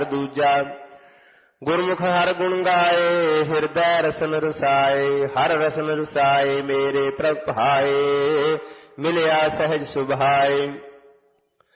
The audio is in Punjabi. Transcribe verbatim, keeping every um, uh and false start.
ਦੂਜਾ ਗੁਰਮੁਖ ਹਰ ਗੁਣ ਗਾਏ, ਹਿਰਦੈ ਰਸਨ ਰਸਾਏ। ਹਰ ਰਸਨ ਰਸਾਏ ਮੇਰੇ ਪ੍ਰਭ ਭਾਏ, ਮਿਲਿਆ ਸਹਿਜ ਸੁਭਾਏ।